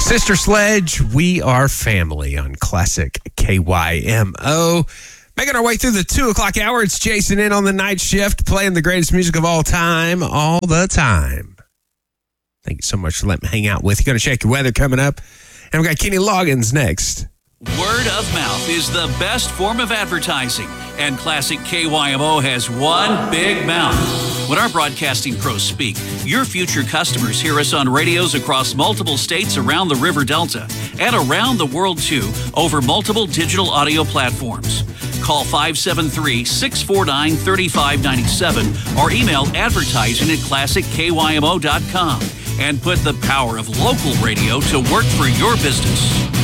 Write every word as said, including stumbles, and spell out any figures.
Sister Sledge, we are family on Classic K Y M O. Making our way through the two o'clock hour, it's Jason in on the night shift, playing the greatest music of all time, all the time. Thank you so much for letting me hang out with you. Going to check your weather coming up. And we got Kenny Loggins next. Word of mouth is the best form of advertising, and Classic K Y M O has one big mouth. When our broadcasting pros speak, your future customers hear us on radios across multiple states around the River Delta and around the world, too, over multiple digital audio platforms. Call five seven three, six four nine, three five nine seven or email advertising at classic k y m o dot com and put the power of local radio to work for your business.